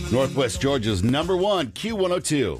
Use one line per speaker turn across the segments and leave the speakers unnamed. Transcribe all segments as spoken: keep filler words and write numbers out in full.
Northwest Georgia's number one, Q one oh two.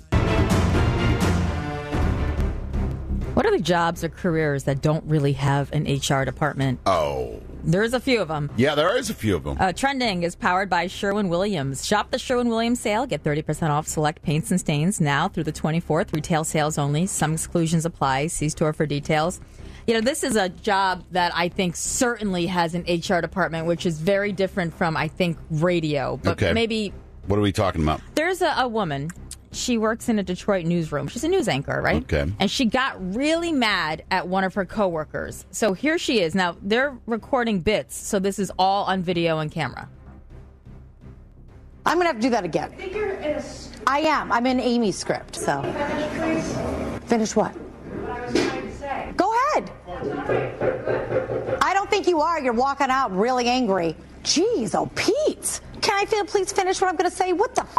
What are the jobs or careers that don't really have an H R department?
Oh.
There's a few of them.
Yeah, there is a few of them.
Uh, Trending is powered by Sherwin-Williams. Shop the Sherwin-Williams sale. Get thirty percent off select paints and stains now through the twenty-fourth. Retail sales only. Some exclusions apply. See store for details. You know, this is a job that I think certainly has an H R department, which is very different from, I think, radio. But
Okay.
maybe...
What are we talking about?
There's a, a woman... She works in a Detroit newsroom. She's a news anchor, right?
Okay.
And she got really mad at one of her coworkers. So here she is. Now, they're recording bits, so this is all on video and camera.
I'm going to have to do that again.
I think you're in a...
I am. I'm in Amy's script, so.
Finish, please.
Finish what?
What I was trying to say.
Go ahead.
It's all right. Good.
I don't think you are. You're walking out really angry. Jeez, oh, Pete. Can I feel, please finish what I'm going to say? What the f?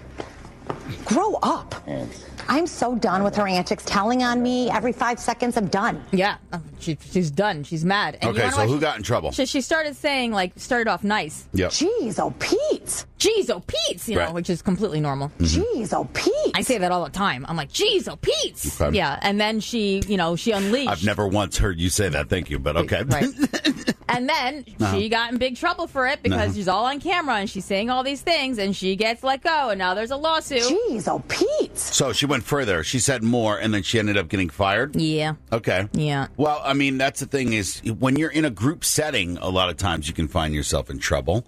Grow up. I'm so done with her antics, telling on me every five seconds. I'm done.
Yeah, she, she's done. She's mad. And
Okay,
you know
so
what?
who
She-
got in trouble?
She, she started saying, like, started off nice.
Yep.
Jeez, oh, Pete.
Jeez, oh, Pete's, you know,
Right.
which is completely normal.
Jeez, oh, Pete.
I say that all the time. I'm like, jeez, oh, Pete's.
Okay.
Yeah, and then she, you know, she unleashed.
I've never once heard you say that. Thank you, but okay.
Right. And then she got in big trouble for it because
Uh-huh.
she's all on camera and she's saying all these things and she gets let go and now there's a lawsuit.
Jeez, oh, Pete.
So she went further. She said more, and then she ended up getting fired?
Yeah.
Okay.
Yeah.
Well, I mean, that's the thing is when you're in a group setting, a lot of times you can find yourself in trouble.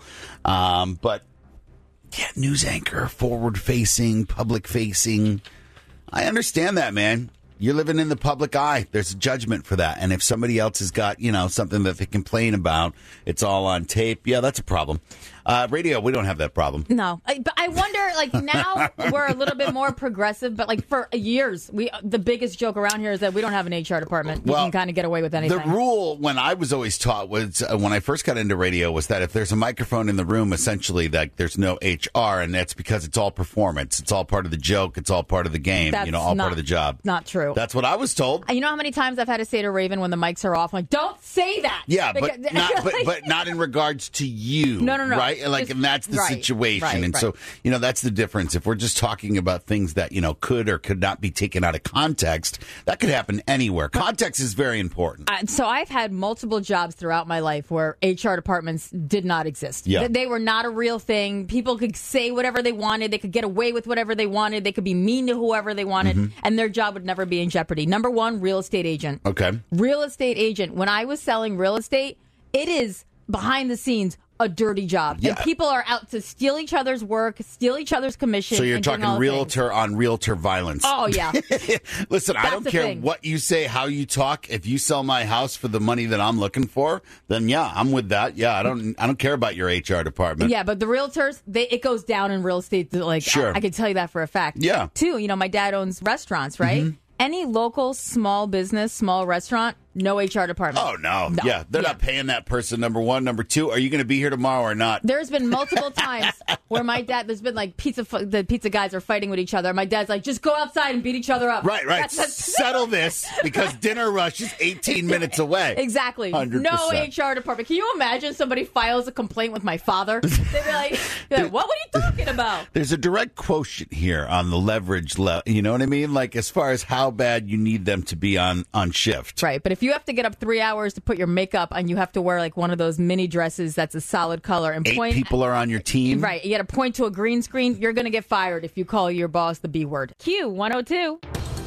Um, but, yeah, news anchor, forward-facing, public-facing. I understand that, man. You're living in the public eye. There's a judgment for that. And if somebody else has got, you know, something that they complain about, it's all on tape. Yeah, that's a problem. Uh, radio, we don't have that problem.
No, I- but I wonder, like, now we're a little bit more progressive, but, like, for years, we the biggest joke around here is that we don't have an H R department. You
Well,
can kind of get away with anything.
The rule when I was always taught was uh, when I first got into radio was that if there's a microphone in the room, essentially that there's no H R, and that's because it's all performance. It's all part of the joke. It's all part of the game.
That's
you know, all
not,
part of the job.
Not true.
That's what I was told.
And you know how many times I've had to say to Raven when the mics are off, I'm like, don't say that.
Yeah, but
Because-
not, but, but not in regards to you.
No, no, no.
Right? Like,
Just-
and that's the
right,
situation.
right,
and
right.
so, you know, that's the difference. If we're just talking about things that, you know, could or could not be taken out of context, that could happen anywhere. Context is very important.
Uh, so I've had multiple jobs throughout my life where H R departments did not exist.
Yeah.
Th- They were not a real thing. People could say whatever they wanted. They could get away with whatever they wanted. They could be mean to whoever they wanted,
Mm-hmm.
and their job would never be in jeopardy. Number one, real estate agent.
Okay.
Real estate agent. When I was selling real estate, it is behind the scenes a dirty job.
Yeah.
And people are out to steal each other's work, steal each other's commission.
So you're
and doing
talking
all the things.
realtor on realtor violence.
Oh, yeah.
Listen, I
That's
don't
the
care
thing.
what you say, how you talk. If you sell my house for the money that I'm looking for, then yeah, I'm with that. Yeah, I don't I don't care about your H R department.
Yeah, but the realtors, they it goes down in real estate. Like,
Sure.
I, I can tell you that for a fact.
Yeah.
Two, you know, my dad owns restaurants, right?
Mm-hmm.
Any local small business, small restaurant, no H R department.
Oh no.
No.
Yeah, they're
Yeah.
not paying that person. Number one, number two. Are you going to be here tomorrow or not?
There's been multiple times where my dad, there's been like pizza, fu- the pizza guys are fighting with each other. My dad's like, just go outside and beat each other up.
Right, right.
That's- that's-
Settle this because dinner rush is eighteen minutes away.
Exactly.
one hundred percent.
No H R department. Can you imagine somebody files a complaint with my father? They'd be like, they're like, what were you talking about?
There's a direct quotient here on the leverage level. You know what I mean? Like as far as how bad you need them to be on, on shift.
Right, but if you have to get up three hours to put your makeup and you have to wear like one of those mini dresses that's a solid color and
Eight
point
people are on your team.
right, you got to point to a green screen, you're going to get fired if you call your boss the B word. Q one oh two.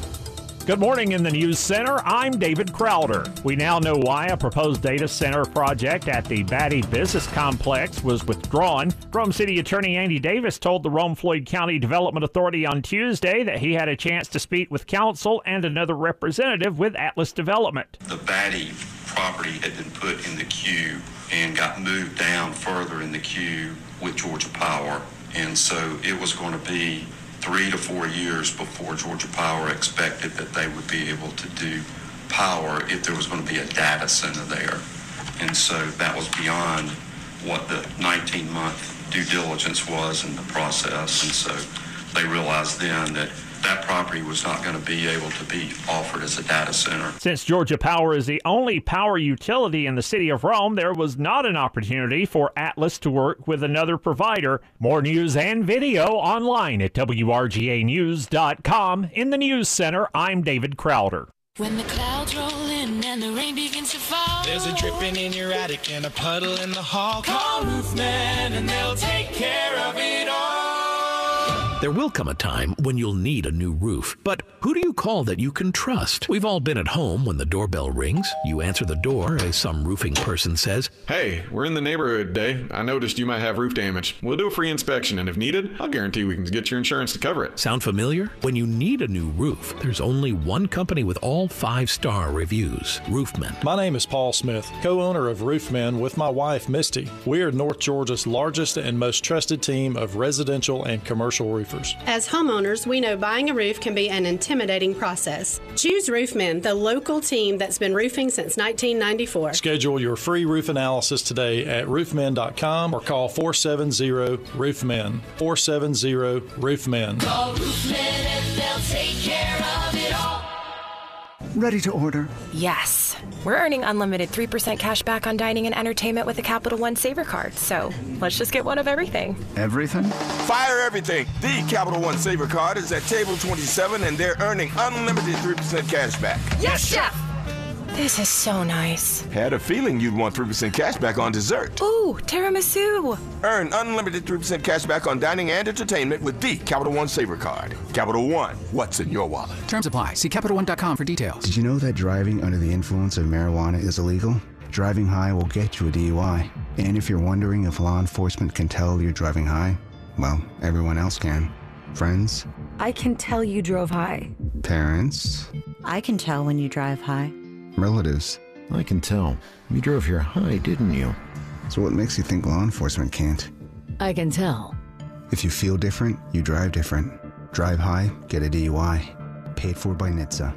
Good morning in the News Center. I'm David Crowder. We now know why a proposed data center project at the Batty Business Complex was withdrawn. Rome City Attorney Andy Davis told the Rome-Floyd County Development Authority on Tuesday that he had a chance to speak with counsel and another representative with Atlas Development.
The Batty property had been put in the queue and got moved down further in the queue with Georgia Power. And so it was going to be three to four years before Georgia Power expected that they would be able to do power if there was going to be a data center there. And so that was beyond what the nineteen-month due diligence was in the process. And so they realized then that that property was not going to be able to be offered as a data center.
Since Georgia Power is the only power utility in the city of Rome, there was not an opportunity for Atlas to work with another provider. More news and video online at W R G A news dot com. In the News Center, I'm David Crowder.
When the clouds roll in and the rain begins to fall,
there's a dripping in your attic and a puddle in the hall. Call Roofman and they'll take care of it all.
There will come a time when you'll need a new roof, but who do you call that you can trust? We've all been at home when the doorbell rings. You answer the door as some roofing person says,
"Hey, we're in the neighborhood today. I noticed you might have roof damage. We'll do a free inspection, and if needed, I'll guarantee we can get your insurance to cover it."
Sound familiar? When you need a new roof, there's only one company with all five-star reviews, Roofman.
My name is Paul Smith, co-owner of Roofman with my wife, Misty. We are North Georgia's largest and most trusted team of residential and commercial roofers.
As homeowners, we know buying a roof can be an intimidating process. Choose Roofman, the local team that's been roofing since nineteen ninety-four.
Schedule your free roof analysis today at roofman dot com or call four seven zero roofman. four seven zero roofman.
Call Roofman and they'll take care of it all.
Ready to order?
Yes. We're earning unlimited three percent cash back on dining and entertainment with the Capital One Saver card, so let's just get one of everything.
Everything?
Fire everything. The Capital One Saver card is at table twenty-seven, and they're earning unlimited three percent cash back.
Yes, Chef! This is so nice.
Had a feeling you'd want three percent cash back on dessert.
Ooh, tiramisu.
Earn unlimited three percent cash back on dining and entertainment with the Capital One Saver card. Capital One, what's in your wallet?
Terms apply. See Capital One dot com for details.
Did you know that driving under the influence of marijuana is illegal? Driving high will get you a D U I. And if you're wondering if law enforcement can tell you're driving high, well, everyone else can. Friends?
I can tell you drove high.
Parents?
I can tell when you drive high.
Relatives?
I can tell. You drove here high, didn't you?
So what makes you think law enforcement can't?
I can tell.
If you feel different, you drive different. Drive high, get a D U I. Paid for by N H T S A.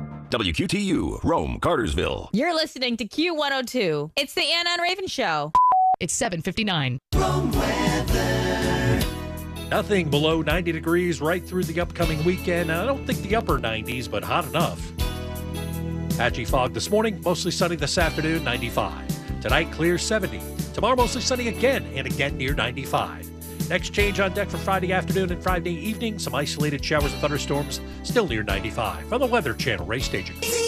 W Q T U, Rome, Cartersville.
You're listening to Q one oh two. It's the Anna and Raven Show.
It's seven fifty-nine.
Rome weather.
Nothing below ninety degrees right through the upcoming weekend. I don't think the upper nineties, but hot enough. Patchy fog this morning, mostly sunny this afternoon, ninety-five. Tonight, clear, seventy. Tomorrow, mostly sunny again and again near ninety-five. Next change on deck for Friday afternoon and Friday evening. Some isolated showers and thunderstorms, still near ninety-five. From the Weather Channel, Ray Station.